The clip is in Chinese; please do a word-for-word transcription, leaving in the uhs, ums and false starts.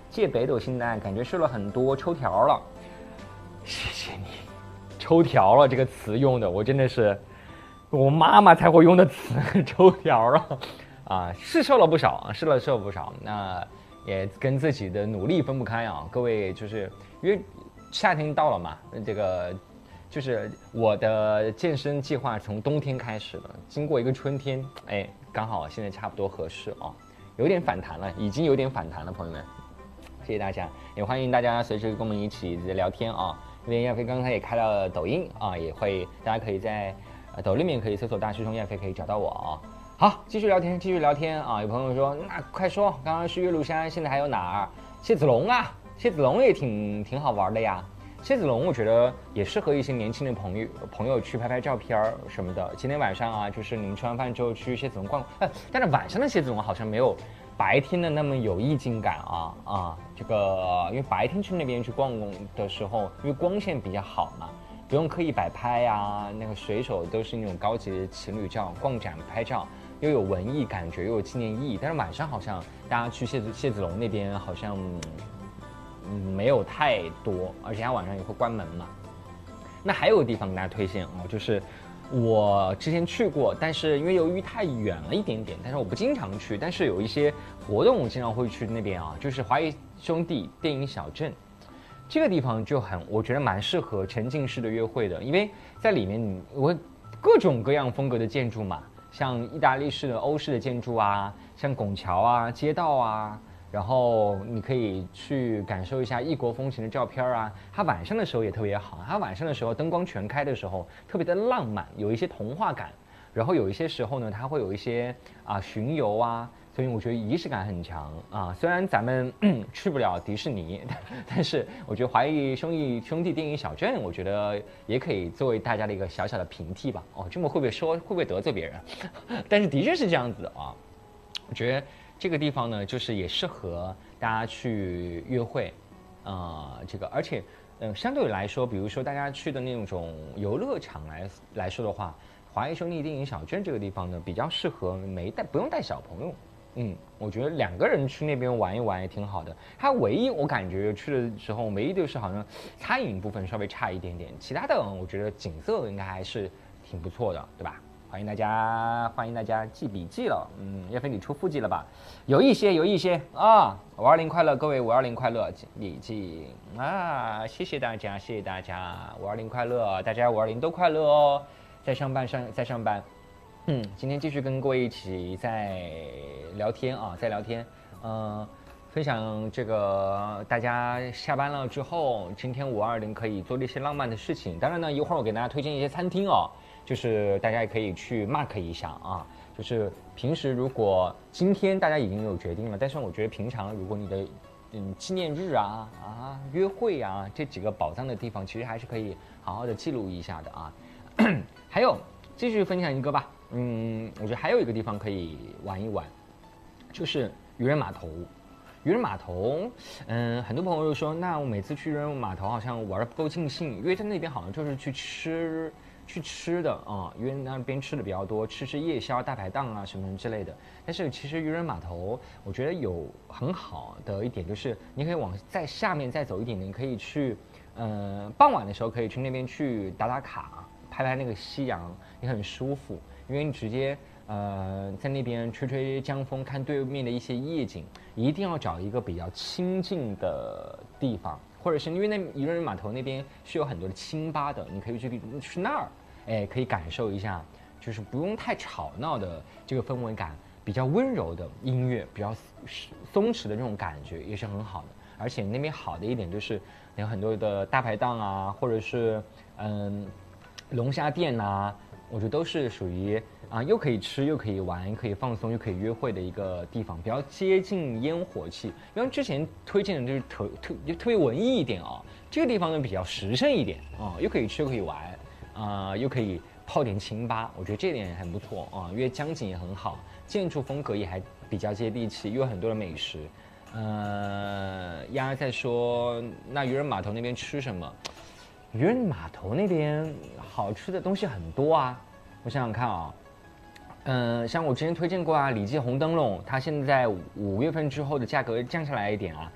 借北斗星蛋，感觉瘦了很多，抽条了。谢谢你，抽条了这个词用的，我真的是我妈妈才会用的词，抽条了啊，是瘦了不少，是了瘦了不少。那也跟自己的努力分不开啊，各位就是因为夏天到了嘛，这个。就是我的健身计划从冬天开始了，经过一个春天，哎，刚好现在差不多合适啊，有点反弹了，已经有点反弹了，朋友们，谢谢大家，也欢迎大家随时跟我们一起聊天啊。因为亚飞刚才也开了抖音啊，也会大家可以在呃抖里面可以搜索大师兄亚飞，可以找到我啊。好，继续聊天，继续聊天啊。有朋友说，那快说，刚刚是岳麓山，现在还有哪儿？谢子龙啊，谢子龙也挺挺好玩的呀。谢子龙我觉得也适合一些年轻的朋友朋友去拍拍照片什么的。今天晚上啊，就是你们吃完饭之后去谢子龙逛，呃，但是晚上的谢子龙好像没有白天的那么有意境感啊啊！这个因为白天去那边去逛的时候，因为光线比较好嘛，不用刻意摆拍啊，那个水手都是那种高级的情侣照，逛展拍照又有文艺感觉，又有纪念意义。但是晚上好像大家去谢子谢子龙那边好像。嗯，没有太多，而且它晚上也会关门嘛。那还有个地方跟大家推荐哦，就是我之前去过，但是因为由于太远了一点点，但是我不经常去，但是有一些活动我经常会去那边啊，就是华谊兄弟电影小镇，这个地方就很，我觉得蛮适合沉浸式的约会的，因为在里面我各种各样风格的建筑嘛，像意大利式的、欧式的建筑啊，像拱桥啊、街道啊。然后你可以去感受一下异国风情的照片啊，它晚上的时候也特别好，它晚上的时候灯光全开的时候特别的浪漫，有一些童话感。然后有一些时候呢，它会有一些啊巡游啊，所以我觉得仪式感很强啊。虽然咱们去不了迪士尼，但是我觉得华谊兄弟兄弟电影小镇，我觉得也可以作为大家的一个小小的平替吧。哦，这么会不会说会不会得罪别人？但是的确是这样子的啊，我觉得。这个地方呢，就是也适合大家去约会，呃，这个而且，嗯、呃，相对来说，比如说大家去的那种游乐场来来说的话，华谊兄弟电影小镇这个地方呢，比较适合没带不用带小朋友，嗯，我觉得两个人去那边玩一玩也挺好的。它唯一我感觉去的时候，唯一就是好像餐饮部分稍微差一点点，其他的我觉得景色应该还是挺不错的，对吧？欢迎大家，欢迎大家记笔记了。嗯，叶飞你出腹肌了吧？有一些，有一些啊。五二零快乐，各位五二零快乐，记笔记啊！谢谢大家，谢谢大家，五二零快乐，大家五二零都快乐哦。在上班上在上班，嗯，今天继续跟各位一起在聊天啊，在聊天，嗯、呃，分享这个大家下班了之后，今天五二零可以做的一些浪漫的事情。当然呢，一会儿我给大家推荐一些餐厅哦。就是大家也可以去 mark 一下啊，就是平时如果今天大家已经有决定了，但是我觉得平常如果你的嗯纪念日啊啊约会啊这几个宝藏的地方，其实还是可以好好的记录一下的啊。还有继续分享一个吧，嗯，我觉得还有一个地方可以玩一玩，就是渔人码头。渔人码头，嗯，很多朋友就说，那我每次去渔人码头好像玩的不够尽兴，因为在那边好像就是去吃。去吃的啊、嗯，因为那边吃的比较多，吃吃夜宵、大排档啊什么之类的。但是其实渔人码头，我觉得有很好的一点就是，你可以往在下面再走一点，你可以去，呃，傍晚的时候可以去那边去打打卡，拍拍那个夕阳，也很舒服。因为你直接呃在那边吹吹江风，看对面的一些夜景，一定要找一个比较清静的地方。或者是因为那渔人码头那边是有很多的清吧的，你可以去去那儿，哎，可以感受一下，就是不用太吵闹的这个氛围感，比较温柔的音乐，比较松弛的这种感觉也是很好的。而且那边好的一点就是有很多的大排档啊，或者是嗯龙虾店呐、啊，我觉得都是属于啊又可以吃又可以玩，可以放松又可以约会的一个地方，比较接近烟火气。因为之前推荐的就是特特特别文艺一点啊，这个地方呢比较时尚一点啊，又可以吃又可以玩，啊、呃、又可以泡点清吧，我觉得这点很不错啊，因为江景也很好，建筑风格也还比较接地气，又有很多的美食。呃，丫在说那渔人码头那边吃什么？渔人码头那边好吃的东西很多啊，我想想看啊，嗯、呃，像我之前推荐过啊，李记红灯笼，它现在五月份之后的价格降下来一点啊，